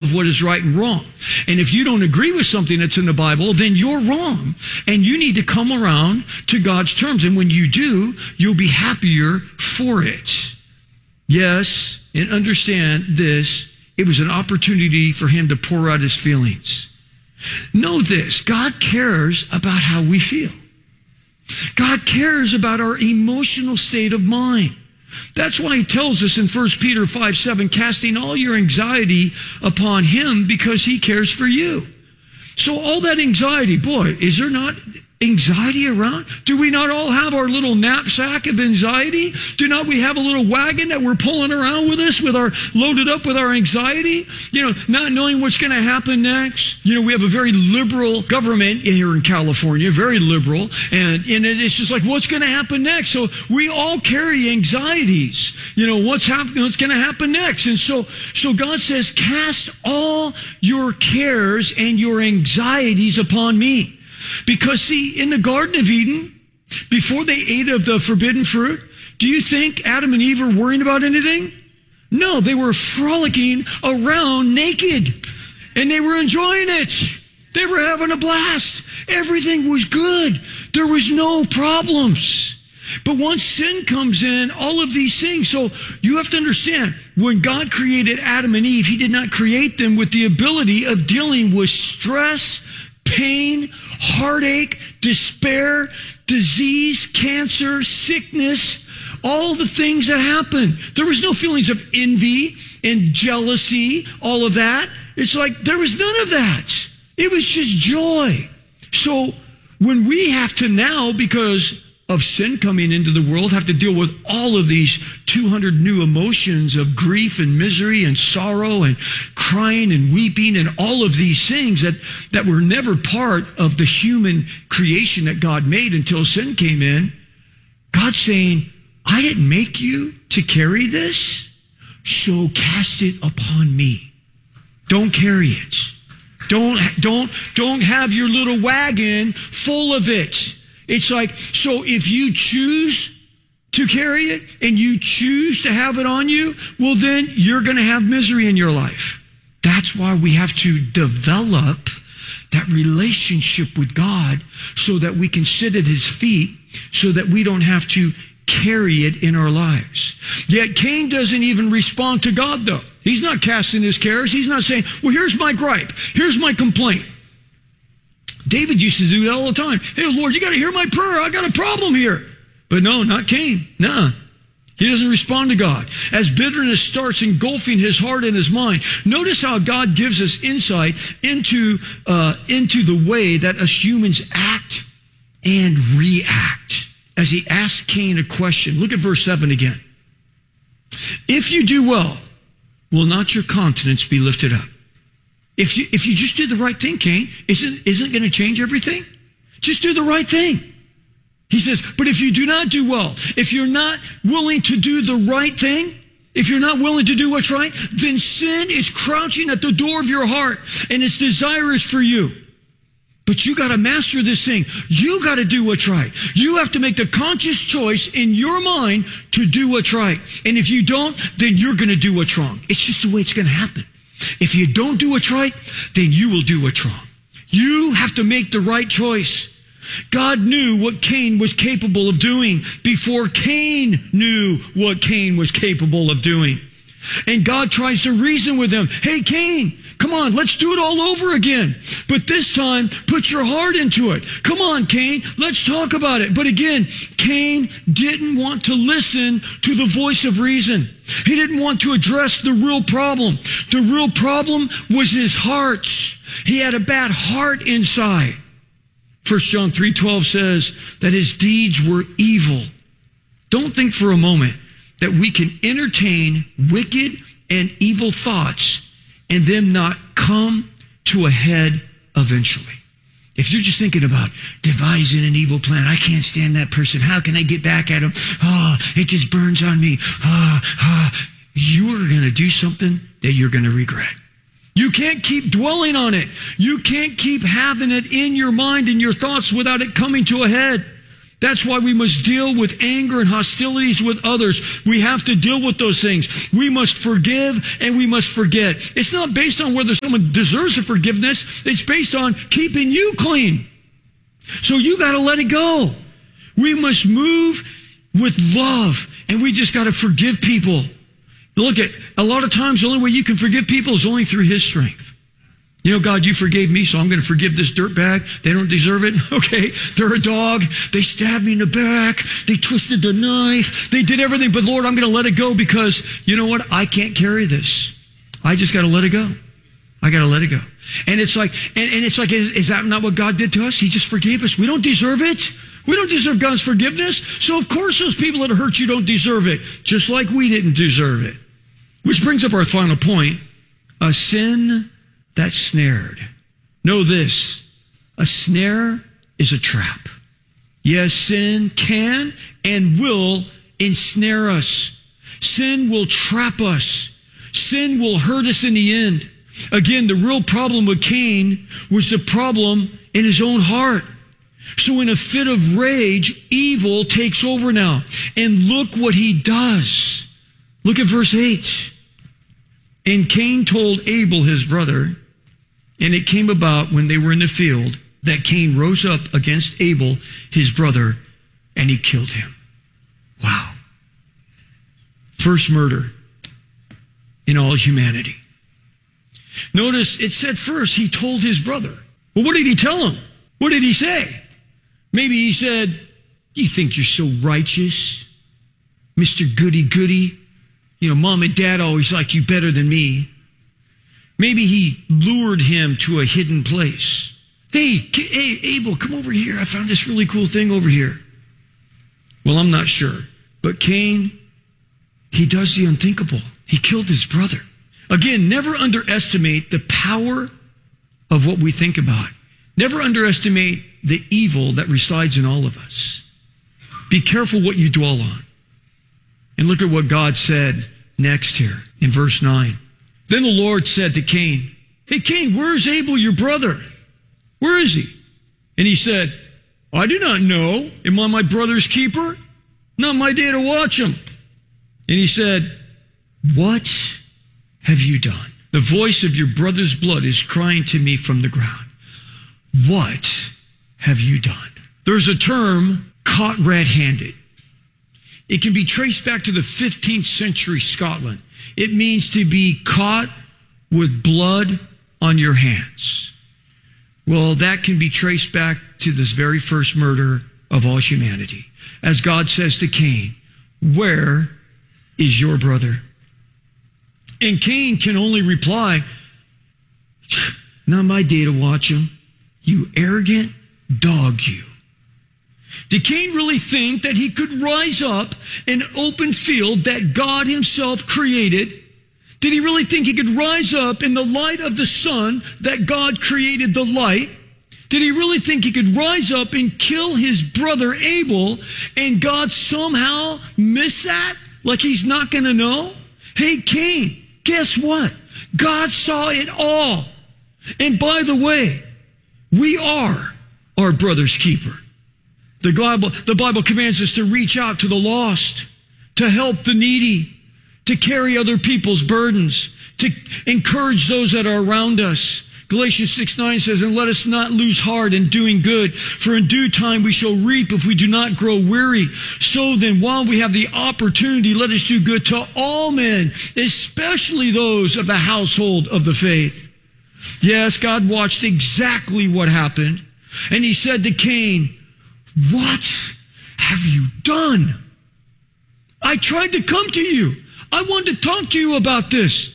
of what is right and wrong. And if you don't agree with something that's in the Bible, then you're wrong. And you need to come around to God's terms. And when you do, you'll be happier for it. Yes, and understand this, it was an opportunity for him to pour out his feelings. Know this, God cares about how we feel. God cares about our emotional state of mind. That's why he tells us in 1 Peter 5:7, casting all your anxiety upon him because he cares for you. So all that anxiety, boy, is there not anxiety around? Do we not all have our little knapsack of anxiety? Do not we have a little wagon that we're pulling around with us loaded up with our anxiety? Not knowing what's going to happen next. We have a very liberal government here in California, very liberal. And it's just like, what's going to happen next? So we all carry anxieties. What's going to happen next? And so God says, cast all your cares and your anxieties upon me. Because see, in the Garden of Eden, before they ate of the forbidden fruit, do you think Adam and Eve were worrying about anything? No, they were frolicking around naked. And they were enjoying it. They were having a blast. Everything was good. There was no problems. But once sin comes in, all of these things. So you have to understand, when God created Adam and Eve, he did not create them with the ability of dealing with stress, pain, heartache, despair, disease, cancer, sickness, all the things that happen. There was no feelings of envy and jealousy, all of that. It's like there was none of that. It was just joy. So when we have to now, because of sin coming into the world, have to deal with all of these 200 new emotions of grief and misery and sorrow and crying and weeping and all of these things that were never part of the human creation that God made until sin came in. God's saying, I didn't make you to carry this, so cast it upon me. Don't carry it. Don't have your little wagon full of it. It's like, so if you choose to carry it and you choose to have it on you, well, then you're going to have misery in your life. That's why we have to develop that relationship with God so that we can sit at his feet, so that we don't have to carry it in our lives. Yet Cain doesn't even respond to God, though. He's not casting his cares. He's not saying, well, here's my gripe. Here's my complaint. David used to do that all the time. Hey, Lord, you got to hear my prayer. I got a problem here. But no, not Cain. Nuh-uh. He doesn't respond to God. As bitterness starts engulfing his heart and his mind, notice how God gives us insight into the way that us humans act and react. As he asks Cain a question. Look at verse 7 again. If you do well, will not your countenance be lifted up? If you just do the right thing, Cain, isn't it going to change everything? Just do the right thing. He says, but if you do not do well, if you're not willing to do the right thing, if you're not willing to do what's right, then sin is crouching at the door of your heart and its desire is for you. But you got to master this thing. You got to do what's right. You have to make the conscious choice in your mind to do what's right. And if you don't, then you're going to do what's wrong. It's just the way it's going to happen. If you don't do what's right, then you will do what's wrong. You have to make the right choice. God knew what Cain was capable of doing before Cain knew what Cain was capable of doing. And God tries to reason with him. Hey, Cain, come on, let's do it all over again. But this time, put your heart into it. Come on, Cain, let's talk about it. But again, Cain didn't want to listen to the voice of reason. He didn't want to address the real problem. The real problem was his heart. He had a bad heart inside. 1 John 3:12 says that his deeds were evil. Don't think for a moment that we can entertain wicked and evil thoughts and them not come to a head eventually. If you're just thinking about devising an evil plan, I can't stand that person. How can I get back at him? It just burns on me. You're going to do something that you're going to regret. You can't keep dwelling on it. You can't keep having it in your mind and your thoughts without it coming to a head. That's why we must deal with anger and hostilities with others. We have to deal with those things. We must forgive and we must forget. It's not based on whether someone deserves a forgiveness. It's based on keeping you clean. So you got to let it go. We must move with love, and we just got to forgive people. Look, at a lot of times the only way you can forgive people is only through His strength. You know, God, you forgave me, so I'm going to forgive this dirtbag. They don't deserve it. Okay, they're a dog. They stabbed me in the back. They twisted the knife. They did everything. But Lord, I'm going to let it go because, you know what? I can't carry this. I just got to let it go. I got to let it go. And it's like, is that not what God did to us? He just forgave us. We don't deserve it. We don't deserve God's forgiveness. So of course those people that hurt you don't deserve it, just like we didn't deserve it. Which brings up our final point. A sin that snared. Know this, a snare is a trap. Yes, sin can and will ensnare us. Sin will trap us. Sin will hurt us in the end. Again, the real problem with Cain was the problem in his own heart. So in a fit of rage, evil takes over now. And look what he does. Look at verse 8. And Cain told Abel, his brother, and it came about when they were in the field that Cain rose up against Abel, his brother, and he killed him. Wow. First murder in all humanity. Notice it said first he told his brother. Well, what did he tell him? What did he say? Maybe he said, you think you're so righteous, Mr. Goody-Goody? You know, Mom and Dad always liked you better than me. Maybe he lured him to a hidden place. Hey, Abel, come over here. I found this really cool thing over here. Well, I'm not sure. But Cain, he does the unthinkable. He killed his brother. Again, never underestimate the power of what we think about. Never underestimate the evil that resides in all of us. Be careful what you dwell on. And look at what God said next here in verse 9. Then the Lord said to Cain, hey, Cain, where is Abel, your brother? Where is he? And he said, I do not know. Am I my brother's keeper? Not my day to watch him. And he said, what have you done? The voice of your brother's blood is crying to me from the ground. What have you done? There's a term, caught red-handed. It can be traced back to the 15th century Scotland. It means to be caught with blood on your hands. Well, that can be traced back to this very first murder of all humanity. As God says to Cain, where is your brother? And Cain can only reply, not my day to watch him. You arrogant dog, you. Did Cain really think that he could rise up in an open field that God himself created? Did he really think he could rise up in the light of the sun that God created the light? Did he really think he could rise up and kill his brother Abel and God somehow miss that? Like he's not going to know? Hey, Cain, guess what? God saw it all. And by the way, we are our brother's keeper. The Bible commands us to reach out to the lost, to help the needy, to carry other people's burdens, to encourage those that are around us. Galatians 6:9 says, and let us not lose heart in doing good, for in due time we shall reap if we do not grow weary. So then, while we have the opportunity, let us do good to all men, especially those of the household of the faith. Yes, God watched exactly what happened. And he said to Cain, what have you done? I tried to come to you. I wanted to talk to you about this.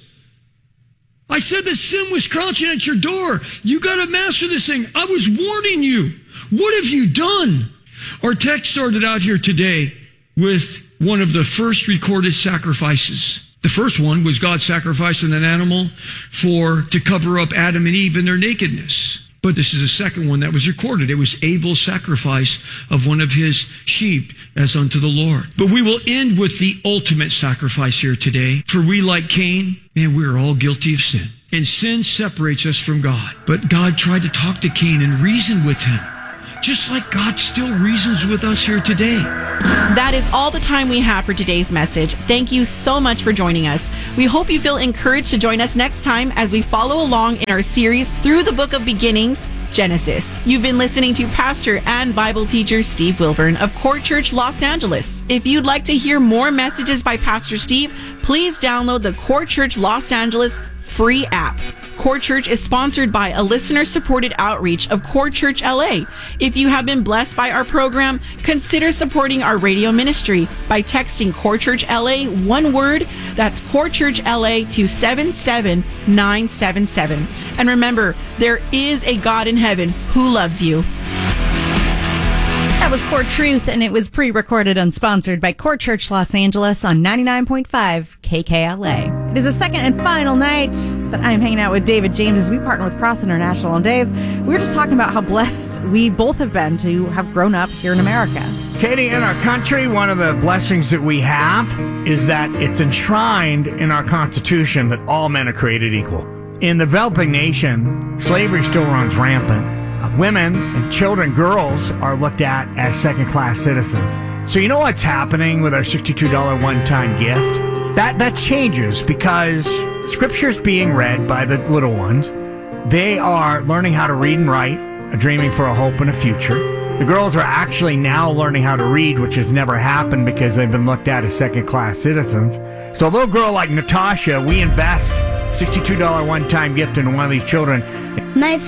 I said that sin was crouching at your door. You got to master this thing. I was warning you. What have you done? Our text started out here today with one of the first recorded sacrifices. The first one was God sacrificing an animal to cover up Adam and Eve in their nakedness. But this is the second one that was recorded. It was Abel's sacrifice of one of his sheep as unto the Lord. But we will end with the ultimate sacrifice here today. For we, like Cain, man, we are all guilty of sin. And sin separates us from God. But God tried to talk to Cain and reason with him. just like God still reasons with us here today. That is all the time we have for today's message. Thank you so much for joining us. We hope you feel encouraged to join us next time as we follow along in our series through the book of beginnings, Genesis. You've been listening to pastor and Bible teacher Steve Wilburn of Court Church Los Angeles. If you'd like to hear more messages by Pastor Steve, please download the Court Church Los Angeles free app. Court Church is sponsored by a listener-supported outreach of Court Church LA. If you have been blessed by our program, consider supporting our radio ministry by texting Court Church LA, one word, that's Court Church LA, to 77977. And remember, there is a God in heaven who loves you. That was Court Truth, and it was pre-recorded and sponsored by Court Church Los Angeles on 99.5 KKLA. It is the second and final night that I'm hanging out with David James as we partner with Cross International. And Dave, we were just talking about how blessed we both have been to have grown up here in America. Katie, in our country, one of the blessings that we have is that it's enshrined in our Constitution that all men are created equal. In the developing nation, slavery still runs rampant. Women and children, girls, are looked at as second-class citizens. So you know what's happening with our $62 one-time gift? That changes because Scripture's being read by the little ones. They are learning how to read and write, dreaming for a hope and a future. The girls are actually now learning how to read, which has never happened because they've been looked at as second-class citizens. So a little girl like Natasha, we invest $62 one-time gift into one of these children. My